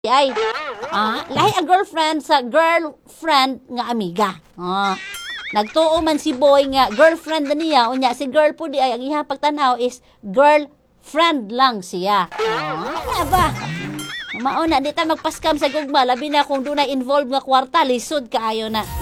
Ay, lahi ang girlfriend sa girlfriend nga amiga. Nagtuo man si boy nga girlfriend na niya, unya si girl po di ay ang ihang pagtanaw is girlfriend lang siya. Ano ba? Mauna di ta magpaskam sa gugma, labi na kung doon na involved nga kwarta, lisod kaayo na.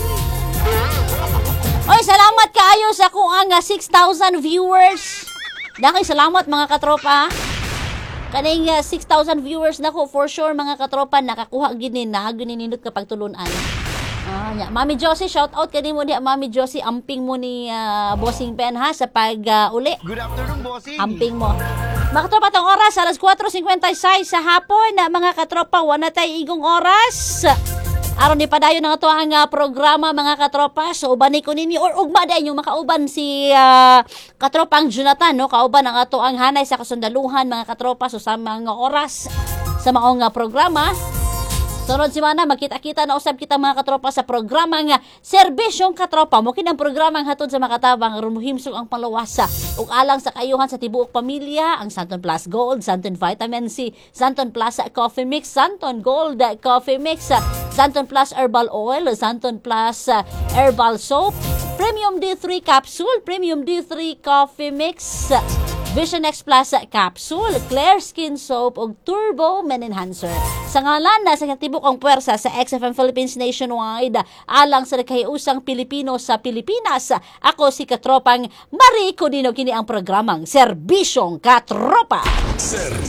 Oy, salamat kaayo sa kung ang 6,000 viewers. Dakay salamat mga katropa. Kaning 6,000 viewers na ko, for sure mga katropa, nakakuha ginin na, gininindot kapag tulunan. Mami Josie, shout out ka din mo ni Mami Josie, amping mo ni Bossing Pen ha, sa pag-uli. Good afternoon, Bossing. Amping mo. Mga katropa, tong oras, alas 4:56 sa hapon, na mga katropa, wala tayo igong oras. Aron ni padayon nga to ang programa mga katropa. So uban ko ninyo or ugma dayon yung makauban si katropang Jonathan no, kauban ang ato ang hanay sa kasundaluhan mga katropa so sa mga oras sa maong programa. Sunod semana magkita-kita na usab kita mga katropa sa programa nga Serbisyong Katropa. Mo kinang programa ang hatod sa makatabang aron muhimsog ang panlawasa ug alang sa kayuhan sa tibuok pamilya ang Santon Plus Gold, Santon Vitamin C, Santon Plus Coffee Mix, Santon Gold Coffee Mix, Santon Plus Herbal Oil, Santon Plus Herbal Soap, Premium D3 Capsule, Premium D3 Coffee Mix, Vision X Plus Capsule, Clear Skin Soap ug Turbo Men Enhancer. Sa ngalan na sa tibok ang puwersa sa XFM Philippines Nationwide alang sa nagkahiusang Pilipino sa Pilipinas, ako si Katropang Marie Codino kini ang programang Serbisyong Katropa.